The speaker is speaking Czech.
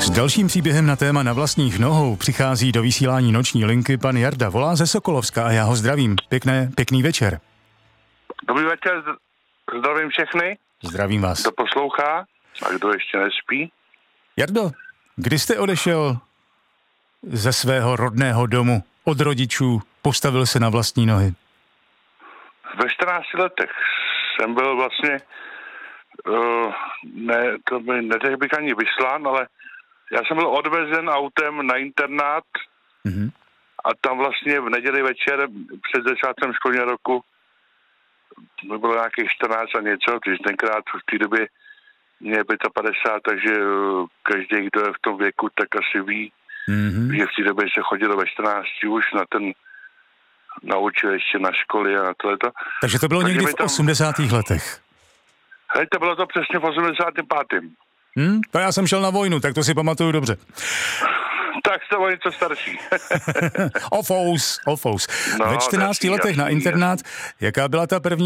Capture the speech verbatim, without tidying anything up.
S dalším příběhem na téma Na vlastních nohou přichází do vysílání noční linky pan Jarda. Volá ze Sokolovska a já ho zdravím. Pěkné, pěkný večer. Dobrý večer, zdravím všechny. Zdravím vás. Kdo poslouchá a kdo ještě nespí. Jardo, kdy jste odešel ze svého rodného domu, od rodičů, postavil se na vlastní nohy? Ve čtrnácti letech jsem byl vlastně, uh, ne, to by neřekl bych ani vyslán, ale já jsem byl odvezen autem na internát mm-hmm. a tam vlastně v neděli večer před začátkem školního roku to bylo nějakých čtrnáct a něco, když tenkrát v té době mě je padesát pět, takže každý, kdo je v tom věku, tak asi ví, mm-hmm. že v té době se chodilo ve čtrnácti už na ten na učiliště, na školy a na tohleto. Takže to bylo takže někdy v tam... osmdesátých letech. Hej, to bylo to přesně v osmdesátém pátém Hmm, to já jsem šel na vojnu, tak to si pamatuju dobře. Tak jste o něco starší. Ofous, ofous. No, Ve čtrnácti letech jasný, na internát, jasný. Jaká byla ta první